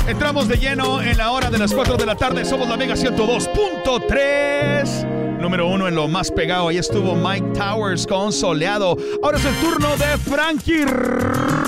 Entramos de lleno en la hora de las 4 de la tarde. Somos la Mega 102.3. Número 1 en lo más pegado. Ahí estuvo Mike Towers con Soleado. Ahora es el turno de Frankie